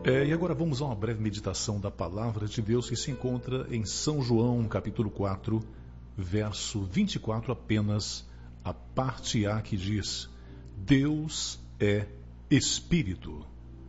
E agora vamos a uma breve meditação da Palavra de Deus que se encontra em São João, capítulo 4, verso 24, apenas a parte A que diz: Deus é Espírito.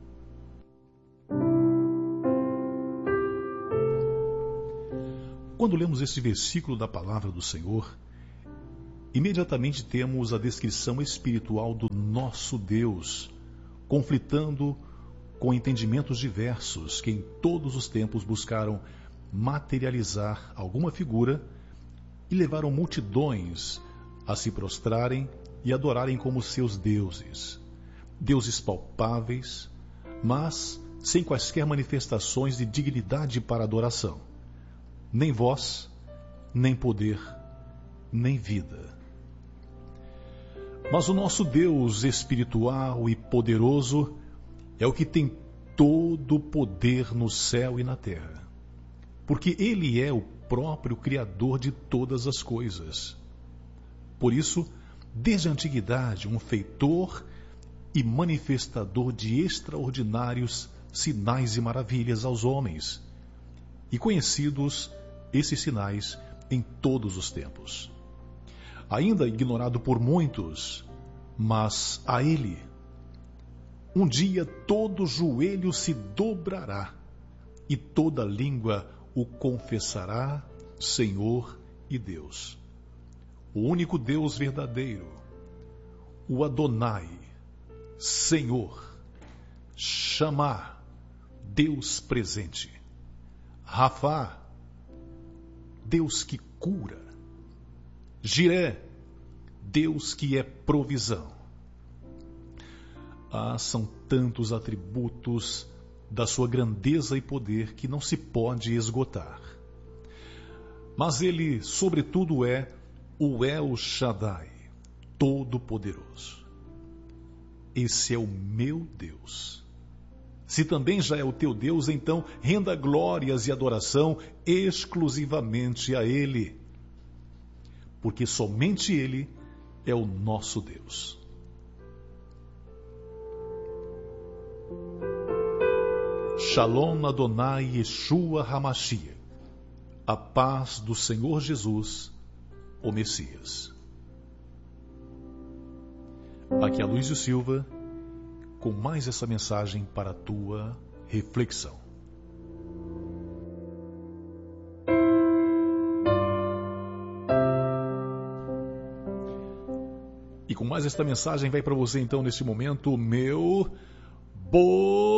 Quando lemos esse versículo da Palavra do Senhor, imediatamente temos a descrição espiritual do nosso Deus, conflitando com entendimentos diversos que em todos os tempos buscaram materializar alguma figura e levaram multidões a se prostrarem e adorarem como seus deuses. Deuses palpáveis, mas sem quaisquer manifestações de dignidade para adoração. Nem voz, nem poder, nem vida. Mas o nosso Deus espiritual e poderoso é o que tem todo o poder no céu e na terra, porque Ele é o próprio Criador de todas as coisas. Por isso, desde a antiguidade, um feitor e manifestador de extraordinários sinais e maravilhas aos homens, e conhecidos esses sinais em todos os tempos. Ainda ignorado por muitos, mas a Ele, um dia todo joelho se dobrará e toda língua o confessará Senhor e Deus. O único Deus verdadeiro, o Adonai, Senhor, Chamá, Deus presente, Rafá, Deus que cura, Jiré, Deus que é provisão. São tantos atributos da sua grandeza e poder que não se pode esgotar. Mas Ele, sobretudo, é o El Shaddai, Todo-Poderoso. Esse é o meu Deus. Se também já é o teu Deus, então renda glórias e adoração exclusivamente a Ele, porque somente Ele é o nosso Deus. Shalom Adonai Yeshua HaMashiach, a paz do Senhor Jesus, o Messias. Aqui é Luísio Silva, com mais essa mensagem para a tua reflexão. E com mais esta mensagem vai para você então neste momento, meu bom